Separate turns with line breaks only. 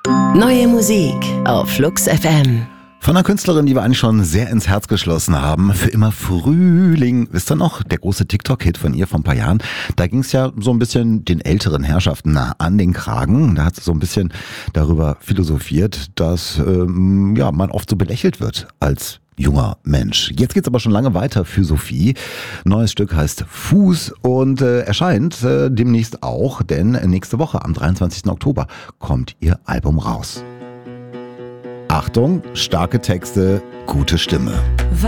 Neue Musik auf Flux FM.
Von einer Künstlerin, die wir eigentlich schon sehr ins Herz geschlossen haben. Für immer Frühling. Wisst ihr noch, der große TikTok-Hit von ihr vor ein paar Jahren? Da ging es ja so ein bisschen den älteren Herrschaften an den Kragen. Da hat sie so ein bisschen darüber philosophiert, dass man oft so belächelt wird als junger Mensch. Jetzt geht's aber schon lange weiter für Sophie. Neues Stück heißt Fuß und erscheint demnächst auch, denn nächste Woche am 23. Oktober kommt ihr Album raus. Achtung, starke Texte, gute Stimme.